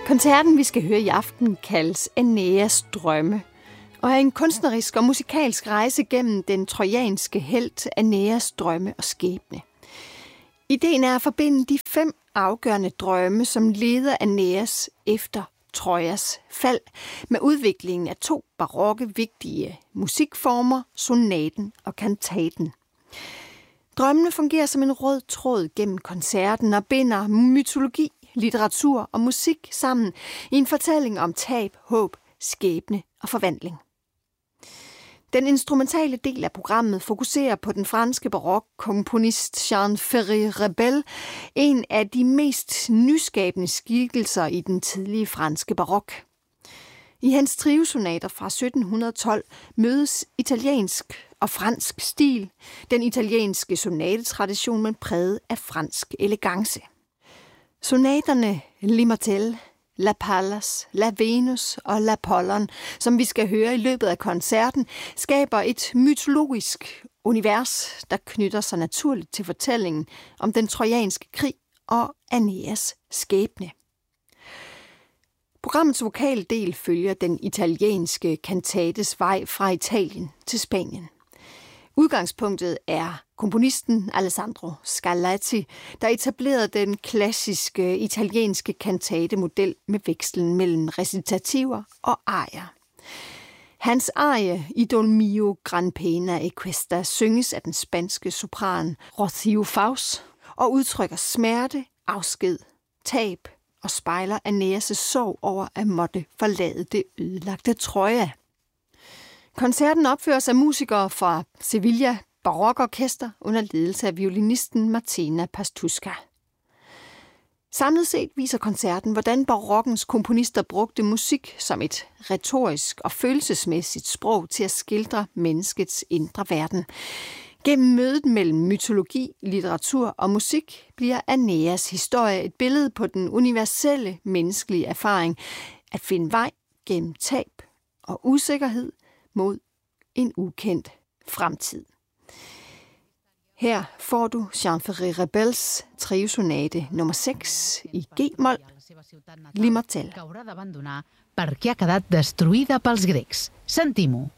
Koncerten, vi skal høre i aften, kaldes Æneas drømme, og er en kunstnerisk og musikalsk rejse gennem den trojanske helt Æneas drømme og skæbne. Ideen er at forbinde de 5 afgørende drømme, som leder Æneas efter Trojas fald, med udviklingen af 2 barokke vigtige musikformer, sonaten og kantaten. Drømmene fungerer som en rød tråd gennem koncerten og binder mytologi, litteratur og musik sammen i en fortælling om tab, håb, skæbne og forvandling. Den instrumentale del af programmet fokuserer på den franske barokkomponist Jean Ferry Rebel, en af de mest nyskabende skikkelser i den tidlige franske barok. I hans triosonater fra 1712 mødes italiensk og fransk stil, den italienske sonatetradition, men præget af fransk elegance. Sonaterne L'Immortelle, La Pallas, La Venus og La Pollon, som vi skal høre i løbet af koncerten, skaber et mytologisk univers, der knytter sig naturligt til fortællingen om den trojanske krig og Æneas skæbne. Programmets vokale del følger den italienske kantates vej fra Italien til Spanien. Udgangspunktet er komponisten Alessandro Scarlatti, der etablerede den klassiske italienske kantatemodel med vekslen mellem recitativer og arier. Hans arie Idol mio gran pena e questa synges af den spanske sopran Rocío Faus og udtrykker smerte, afsked, tab og spejler Æneas' sorg over at måtte forlade det ødelagte Troja. Koncerten opføres af musikere fra Sevilla Barokorkester under ledelse af violinisten Martina Pastuska. Samlet set viser koncerten, hvordan barokkens komponister brugte musik som et retorisk og følelsesmæssigt sprog til at skildre menneskets indre verden. Gennem mødet mellem mytologi, litteratur og musik bliver Æneas historie et billede på den universelle menneskelige erfaring at finde vej gennem tab og usikkerhed mod en ukendt fremtid. Her får du Jean Ferry Rebels triosonate nummer 6 i G-mol, L'Immortelle. Perquè ha quedat destruïda pels grecs. Sentim-ho.